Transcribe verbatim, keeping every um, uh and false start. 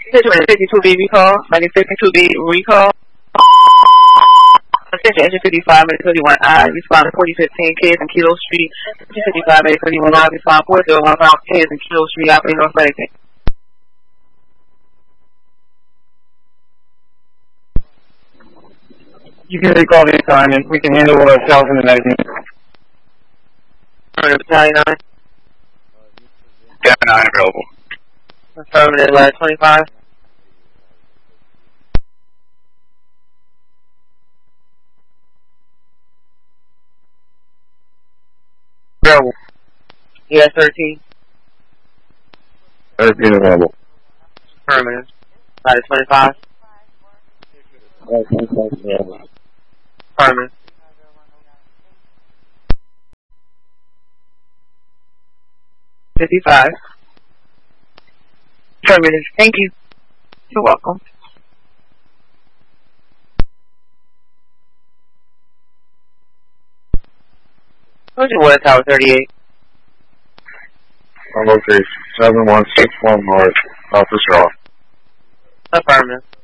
Attention fifty-two B recall. ninety fifty-two B recall. Attention engine fifty-five, minute thirty-one I. Respond to forty fifteen Kids and Kilo Street. Engine fifty-five, minute thirty-one I. Respond four zero one five Kids and Kilo Street. Operating North Reddington. You can recall the assignment. We can handle ourselves in the night. Battalion nine. Gap nine available. Affirmative, last twenty-five. Available. Yes, thirteen. thirteen available. Affirmative. Last twenty-five. Available. Affirmative. fifty-five. Affirmative. Thank you. You're welcome. What's your water tower thirty-eight? On location seven one six one North, Officer off. Affirmative.